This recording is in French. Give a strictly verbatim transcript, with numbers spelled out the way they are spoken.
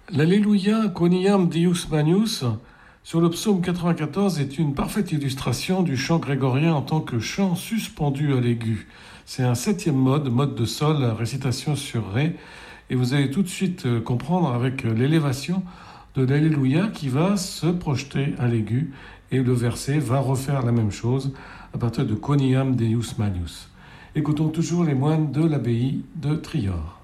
L'Alléluia Quoniam Deus Magnus sur le psaume quatre-vingt-quatorze est une parfaite illustration du chant grégorien en tant que chant suspendu à l'aigu. C'est un septième mode, mode de sol, récitation sur ré, et vous allez tout de suite comprendre avec l'élévation de l'Alléluia qui va se projeter à l'aigu, et le verset va refaire la même chose à partir de Quoniam Deus Magnus. Écoutons toujours les moines de l'abbaye de Trior.